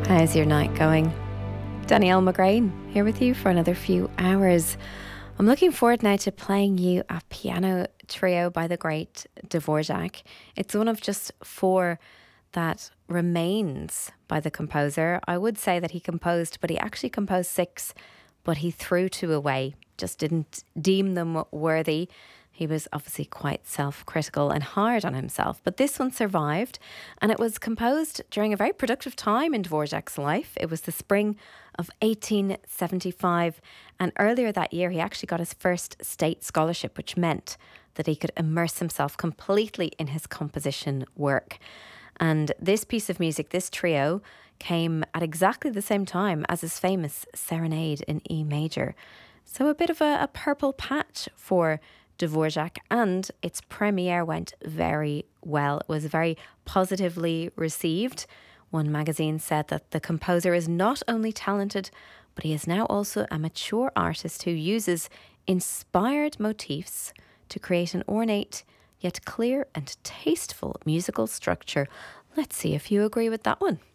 How's your night going? Danielle McGrain here with you for another few hours. I'm looking forward now to playing you a piano trio by the great Dvorak. It's one of just four that remains by the composer. I would say that he composed, but he actually composed six, but he threw two away, just didn't deem them worthy. He was obviously quite self-critical and hard on himself, but this one survived, and it was composed during a very productive time in Dvorak's life. It was the spring of 1875, and earlier that year he actually got his first state scholarship, which meant that he could immerse himself completely in his composition work. And this piece of music, this trio, came at exactly the same time as his famous Serenade in E major. So a bit of a purple patch for Dvorak, and its premiere went very well. It was very positively received. One magazine said that the composer is not only talented, but he is now also a mature artist who uses inspired motifs to create an ornate yet clear and tasteful musical structure. Let's see if you agree with that one.